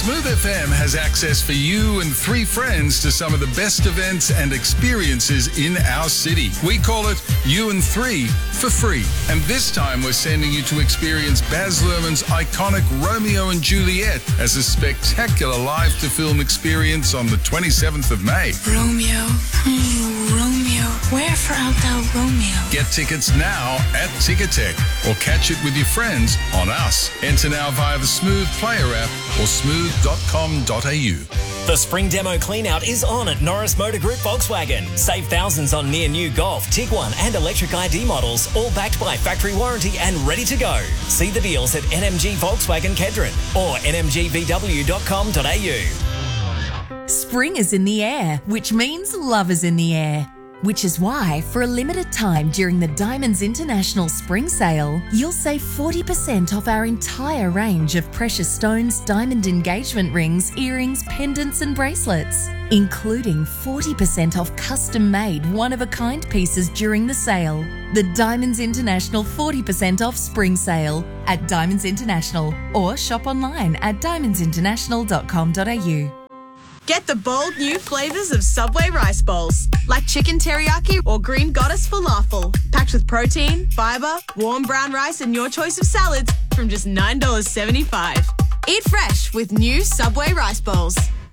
Smooth FM has access for you and 3 friends to some of the best events and experiences in our city. We call it You and 3 for free. And this time we're sending you to experience Baz Luhrmann's iconic Romeo and Juliet as a spectacular live-to-film experience on the 27th of May. Romeo, Romeo, wherefore art thou Romeo? Get tickets now at Ticketek or catch it with your friends on Us. Enter now via the Smooth Player app or smooth.com.au. The spring demo cleanout is on at Norris Motor Group Volkswagen. Save thousands on near-new Golf, Tiguan and electric ID models, all backed by factory warranty and ready to go. See the deals at NMG Volkswagen Kedron or nmgvw.com.au. Spring is in the air, which means love is in the air. Which is why, for a limited time during the Diamonds International Spring Sale, you'll save 40% off our entire range of precious stones, diamond engagement rings, earrings, pendants and bracelets, including 40% off custom-made, one-of-a-kind pieces during the sale. The Diamonds International 40% off Spring Sale at Diamonds International, or shop online at diamondsinternational.com.au. Get the bold new flavours of Subway rice bowls, like chicken teriyaki or green goddess falafel, packed with protein, fibre, warm brown rice and your choice of salads from just $9.75. Eat fresh with new Subway rice bowls.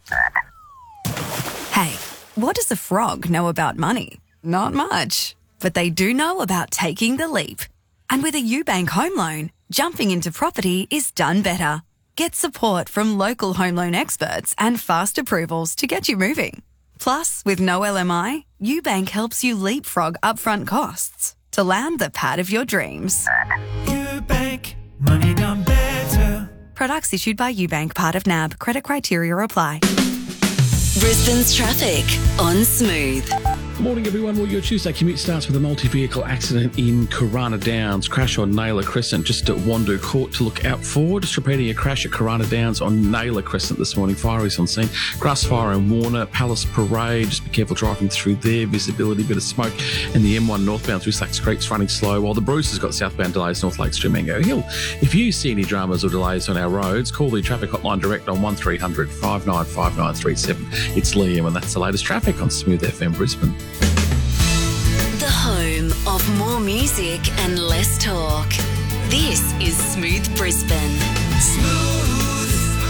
Hey, what does a frog know about money? Not much, but they do know about taking the leap. And with a UBank home loan, jumping into property is done better. Get support from local home loan experts and fast approvals to get you moving. Plus, with no LMI, UBank helps you leapfrog upfront costs to land the pad of your dreams. UBank, money done better. Products issued by UBank, part of NAB. Credit criteria apply. Brisbane's traffic on Smooth. Good morning, everyone. Well, your Tuesday commute starts with a multi-vehicle accident in Corona Downs. Crash on Naylor Crescent, just at Wandoo Court to look out for. Just repeating a crash at Corona Downs on Naylor Crescent this morning. Fire is on scene. Grassfire and Warner, Palace Parade. Just be careful driving through there. Visibility, bit of smoke. And the M1 northbound through Slacks Creek's running slow, while the Bruce has got southbound delays North Lakes to Mango Hill. If you see any dramas or delays on our roads, call the traffic hotline direct on 1300 595937. It's Liam, and that's the latest traffic on Smooth FM Brisbane. The home of more music and less talk. This is Smooth Brisbane. Smooth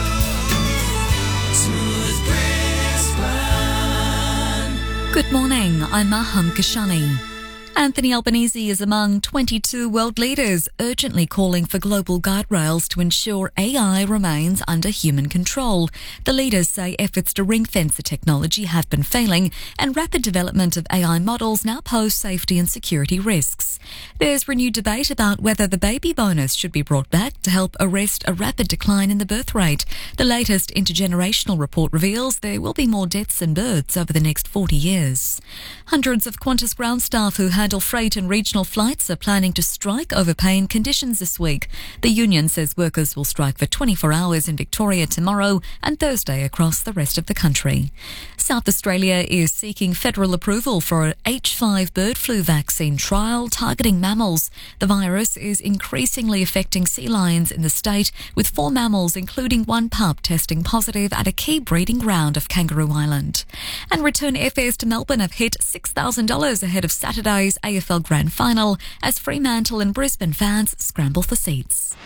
Brisbane. Good morning, I'm Maham Kashani. Anthony Albanese is among 22 world leaders urgently calling for global guardrails to ensure AI remains under human control. The leaders say efforts to ring-fence the technology have been failing, and rapid development of AI models now pose safety and security risks. There's renewed debate about whether the baby bonus should be brought back to help arrest a rapid decline in the birth rate. The latest intergenerational report reveals there will be more deaths than births over the next 40 years. Hundreds of Qantas ground staff who handle freight and regional flights are planning to strike over pay and conditions this week. The union says workers will strike for 24 hours in Victoria tomorrow and Thursday across the rest of the country. South Australia is seeking federal approval for an H5 bird flu vaccine trial targeting mammals. The virus is increasingly affecting sea lions in the state, with 4 mammals, including 1 pup, testing positive at a key breeding ground of Kangaroo Island. And return airfares to Melbourne have hit $6,000 ahead of Saturday's AFL Grand Final as Fremantle and Brisbane fans scramble for seats.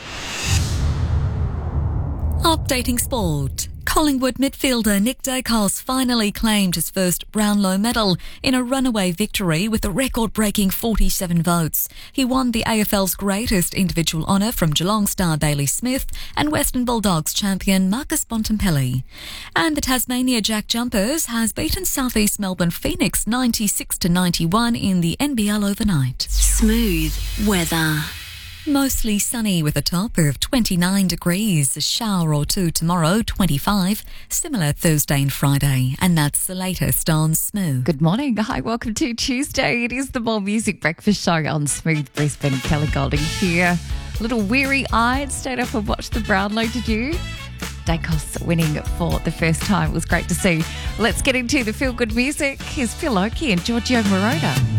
Updating sport. Collingwood midfielder Nick Daicos finally claimed his first Brownlow medal in a runaway victory with a record-breaking 47 votes. He won the AFL's greatest individual honour from Geelong star Bailey Smith and Western Bulldogs champion Marcus Bontempelli. And the Tasmania Jack Jumpers has beaten South East Melbourne Phoenix 96-91 in the NBL overnight. Smooth weather. Mostly sunny with a top of 29 degrees. A shower or two tomorrow, 25. Similar Thursday and Friday. And that's the latest on Smooth. Good morning. Hi, welcome to Tuesday. It is the More Music Breakfast Show on Smooth Brisbane. Kelly Golding here. A little weary-eyed, stayed up and watched the Brownlow, did you? Daicos winning for the first time. It was great to see. Let's get into the feel-good music. Here's Phil Oakey and Giorgio Moroder.